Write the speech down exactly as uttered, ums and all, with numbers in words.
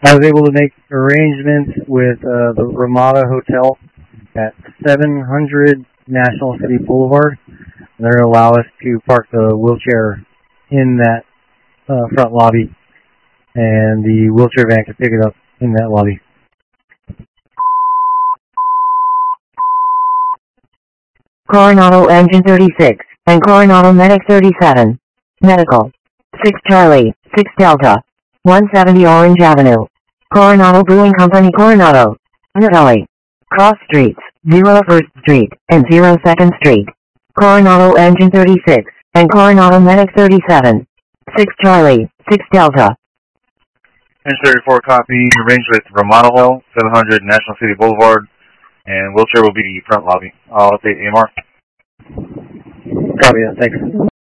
I was able to make arrangements with uh, the Ramada Hotel at seven hundred National City Boulevard. They're going to allow us to park the wheelchair in that uh, front lobby, and the wheelchair van can pick it up in that lobby. Coronado Engine thirty-six and Coronado Medic thirty-seven. Medical. six Charlie, six Delta. one seventy Orange Avenue. Coronado Brewing Company, Coronado. Novelli. Cross Streets, zero First Street and zero Second Street. Coronado Engine thirty-six and Coronado Medic thirty-seven. six Charlie, six Delta. Engine thirty-four copy, arranged with Ramada Hotel, seven hundred National City Boulevard, and wheelchair will be the front lobby. I'll update A M R. Copy that, thanks.